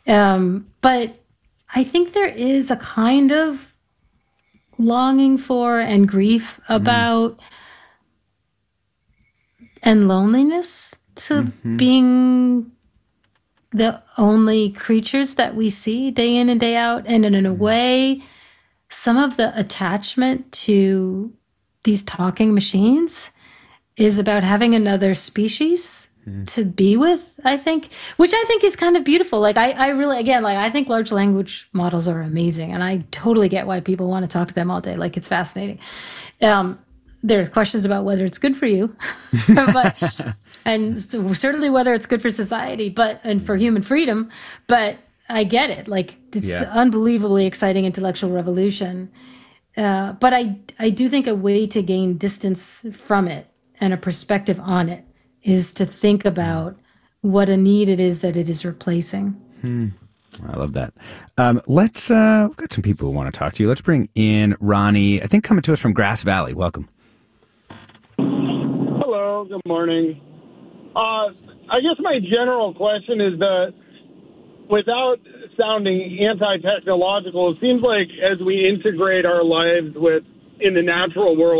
But I think there is a kind of longing for and grief Mm. about and loneliness to Hmm. being the only creatures that we see day in and day out. And in a way, some of the attachment to these talking machines is about having another species Mm. to be with, I think, which I think is kind of beautiful. Like, I really, again, like, I think large language models are amazing. And I totally get why people want to talk to them all day. Like, it's fascinating. Um, there's questions about whether it's good for you, but and certainly whether it's good for society, but and for human freedom. But I get it. Like, it's Yeah. unbelievably exciting intellectual revolution. But I do think a way to gain distance from it and a perspective on it is to think about what a need it is that it is replacing. Hmm. I love that. We've got some people who want to talk to you. Let's bring in Ronnie, I think coming to us from Grass Valley. Welcome. Hello, good morning. I guess my general question is that without sounding anti-technological, it seems like as we integrate our lives with in the natural world,